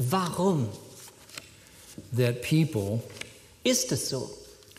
Warum that people ist es so,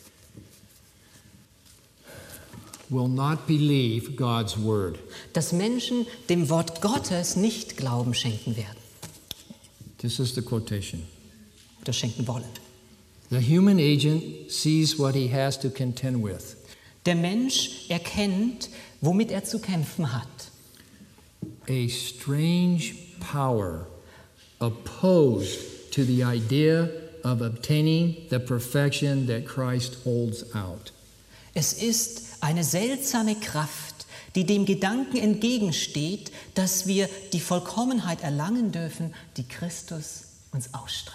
will not believe God's word. dass Menschen dem Wort Gottes nicht Glauben schenken werden This is the quotation. oder schenken wollen? The human agent sees what he has to contend with. Der Mensch erkennt, womit er zu kämpfen hat. A strange power opposed to the idea of obtaining the perfection that Christ holds out. Es ist eine seltsame Kraft, die dem Gedanken entgegensteht, dass wir die Vollkommenheit erlangen dürfen, die Christus uns ausstreckt.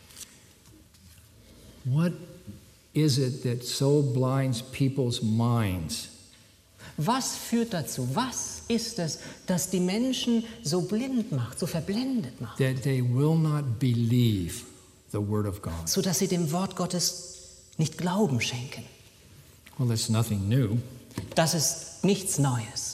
What is it that so blinds people's minds Was führt dazu? Was ist es, das die Menschen so blind macht, so verblendet macht, that they will not believe the word of God? sodass sie dem Wort Gottes nicht Glauben schenken? Well, it's nothing new. Das ist nichts Neues.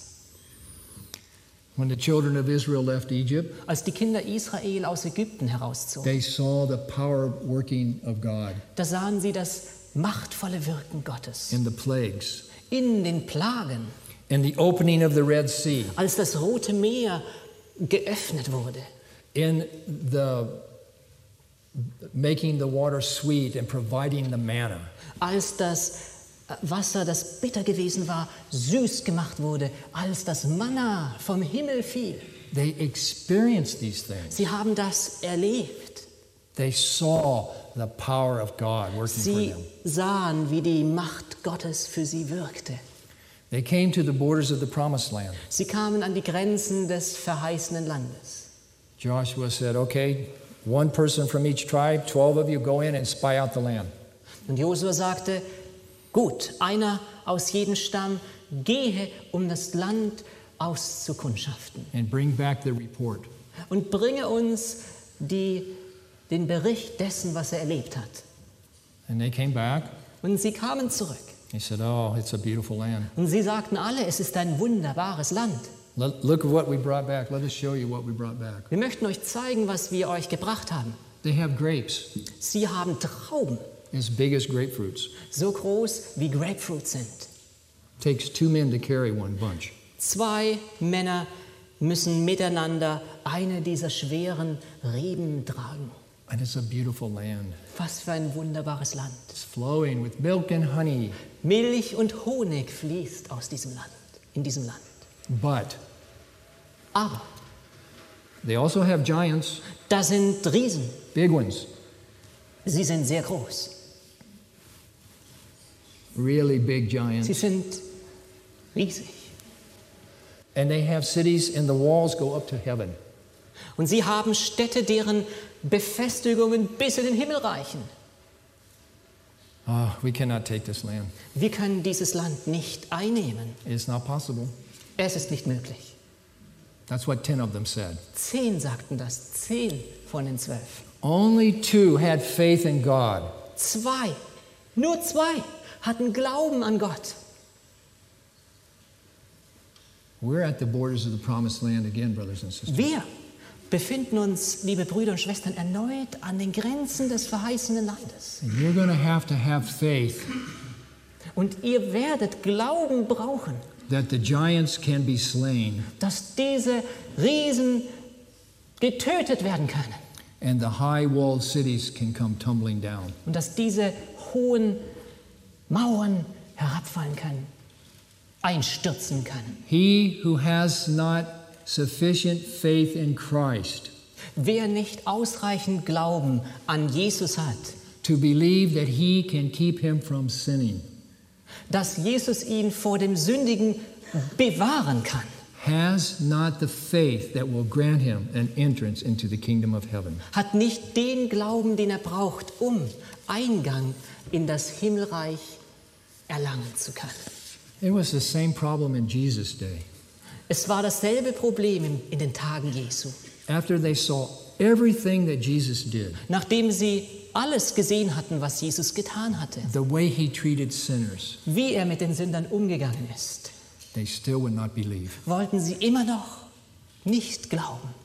When the children of Israel left Egypt, Als die Kinder Israel aus Ägypten herauszogen, they saw the power working of God da sahen sie das machtvolle Wirken Gottes in the plagues, in den Plagen, in the opening of the Red Sea, als das Rote Meer geöffnet wurde, in the making the water sweet and providing the manna. als das Wasser, das bitter gewesen war, süß gemacht wurde, als das Manna vom Himmel fiel. They experienced these things. Sie haben das erlebt. They saw the power of God working for Sie them. sahen, wie die Macht Gottes für sie wirkte. They came to the borders of the promised land. Sie kamen an die Grenzen des verheißenen Landes. Joshua said, okay, one person from each tribe, 12 of you, go in and spy out the land. Und Josua sagte, gut, einer aus jedem Stamm gehe, um das Land auszukundschaften. And bring back the report. Und bringe uns den Bericht dessen, was er erlebt hat. And they came back. Und sie kamen zurück. They said, oh, it's a beautiful land. Und sie sagten alle, es ist ein wunderbares Land. Look at what we brought back. Let us show you what we brought back. Wir möchten euch zeigen, was wir euch gebracht haben. They have grapes Sie haben Trauben, as big as grapefruits. so groß wie Grapefruits sind. Takes 2 men to carry one bunch. 2 Männer müssen miteinander eine dieser schweren Reben tragen. And it's a beautiful land. Was für ein wunderbares Land. It's flowing with milk and honey. Milch und Honig fließt aus diesem Land, in diesem Land. But Aber they also have giants, da sind Riesen. big ones, Sie sind sehr groß. really big Sie giants. sind riesig. And they have cities and the walls go up to heaven. Und sie haben Städte, deren Befestigungen bis in den Himmel reichen. We cannot take this land. Wir können dieses Land nicht einnehmen. It's not possible. Es ist nicht möglich. That's what 10 of them said. 10 sagten das, 10 von den 12. Only 2 had faith in God. 2, nur 2 hatten Glauben an Gott. We're at the borders of the promised land again, brothers and sisters. Wir befinden uns, liebe Brüder und Schwestern, erneut an den Grenzen des verheißenen Landes. And you're going to have faith Und ihr werdet Glauben brauchen, that the giants can be slain dass diese Riesen getötet werden können and the high-walled cities can come tumbling down. und dass diese hohen Mauern herabfallen können, einstürzen können. He who has not sufficient faith in Christ Wer nicht ausreichend Glauben an Jesus hat, to believe that he can keep him from sinning dass Jesus ihn vor dem Sündigen bewahren kann, has not the faith that will grant him an entrance into the kingdom of heaven. hat nicht den Glauben, den er braucht, um Eingang in das Himmelreich erlangen zu können. It was the same problem in Jesus' day. Es war dasselbe Problem in den Tagen Jesu. After they saw everything that Jesus did, Nachdem sie alles gesehen hatten, was Jesus getan hatte, the way he treated sinners, wie er mit den Sündern umgegangen ist, they still would not believe. wollten sie immer noch nicht glauben.